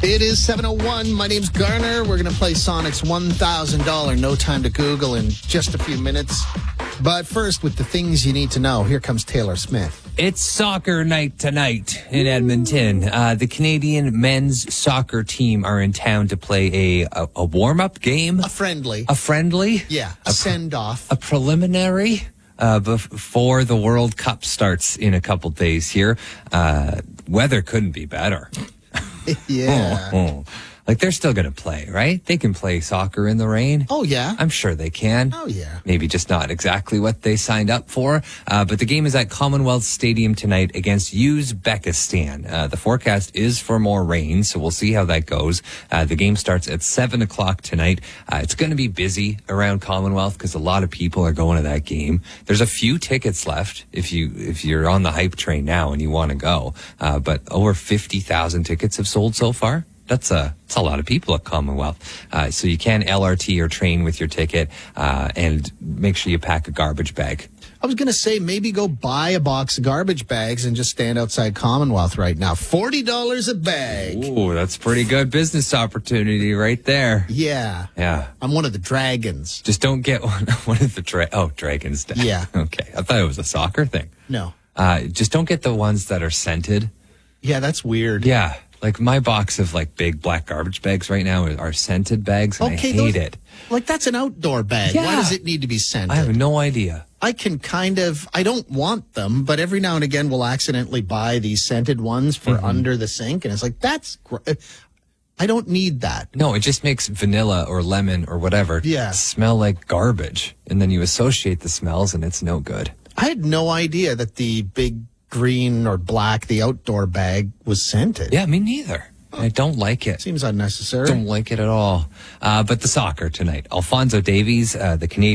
It is 7:01. My name's Garner. We're going to play Sonic's $1,000 No Time to Google in just a few minutes. But first, with the things you need to know, here comes Taylor Smith. It's soccer night tonight in Edmonton. The Canadian men's soccer team are in town to play a warm-up game. A friendly. A friendly? Yeah, a send-off. A preliminary before the World Cup starts in a couple days here. Weather couldn't be better. Yeah. Like, they're still going to play, right? They can play soccer in the rain. Oh, yeah. I'm sure they can. Oh, yeah. Maybe just not exactly what they signed up for. But the game is at Commonwealth Stadium tonight against Uzbekistan. The forecast is for more rain, so we'll see how that goes. The game starts at 7 o'clock tonight. It's going to be busy around Commonwealth because a lot of people are going to that game. There's a few tickets left if you're on the hype train now and you want to go. But over 50,000 tickets have sold so far. That's a lot of people at Commonwealth. So you can LRT or train with your ticket, and make sure you pack a garbage bag. I was going to say, maybe go buy a box of garbage bags and just stand outside Commonwealth right now. $40 a bag. Ooh, that's pretty good business opportunity right there. Yeah. Yeah. I'm one of the dragons. Just don't get one of the Dragons Day. Yeah. Okay. I thought it was a soccer thing. No. Just don't get the ones that are scented. Yeah, that's weird. Yeah. Like, my box of, like, big black garbage bags right now are scented bags, and I hate it. Like, that's an outdoor bag. Yeah. Why does it need to be scented? I have no idea. I can I don't want them, but every now and again we'll accidentally buy these scented ones for under the sink, and it's like, I don't need that. No, it just makes vanilla or lemon or whatever smell like garbage, and then you associate the smells, and it's no good. I had no idea that the big green or black, the outdoor bag, was scented. Yeah, me neither. I don't like it. Seems unnecessary. Don't like it at all. But the soccer tonight. Alphonso Davies, the Canadian